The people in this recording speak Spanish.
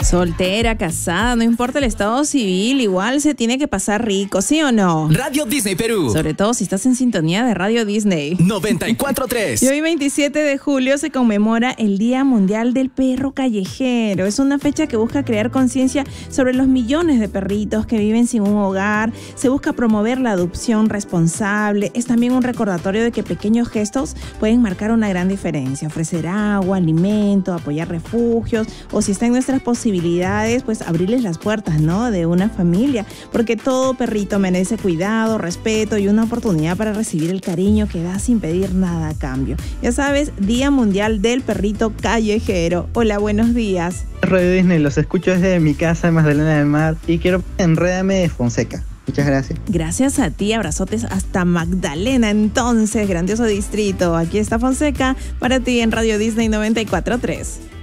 Soltera, casada, no importa el estado civil, igual se tiene que pasar rico, ¿sí o no? Radio Disney Perú. Sobre todo si estás en sintonía de Radio Disney. 94.3. Y hoy 27 de julio se conmemora el Día Mundial del Perro Callejero. Es una fecha que busca crear conciencia sobre los millones de perritos que viven sin un hogar. Se busca promover la adopción responsable. Es también un recordatorio de que pequeños gestos pueden marcar una gran diferencia. Ofrecer agua, alimento, apoyar refugios o si está en nuestras posibilidades, pues abrirles las puertas, ¿no?, de una familia, porque todo perrito merece cuidado, respeto y una oportunidad para recibir el cariño que da sin pedir nada a cambio. Ya sabes, Día Mundial del Perrito Callejero. Hola, buenos días. Radio Disney, los escucho desde mi casa en Magdalena del Mar y quiero Enrédame de Fonseca. Muchas gracias. Gracias a ti, abrazotes hasta Magdalena, entonces, grandioso distrito. Aquí está Fonseca para ti en Radio Disney 94.3.